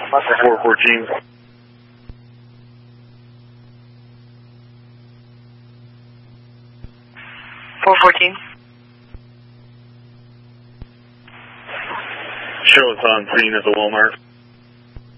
414. 414. Show us on scene at the Walmart.